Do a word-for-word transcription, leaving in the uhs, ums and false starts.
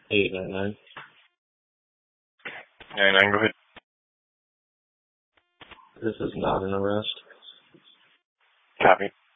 eight nine nine. nine nine, go ahead. This is not an arrest. Copy.